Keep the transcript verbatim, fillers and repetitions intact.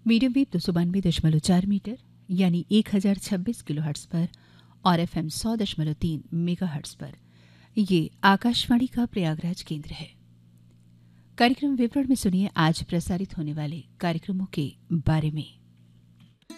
Medium wave दो सौ बानवे दशमलव चार मीटर यानी एक हजार छब्बीस किलो हर्ट्स पर और एफ एम सौ दशमलव तीन मेगा हर्ट्स पर ये आकाशवाणी का प्रयागराज केंद्र है। कार्यक्रम विवरण में सुनिए आज प्रसारित होने वाले कार्यक्रमों के बारे में।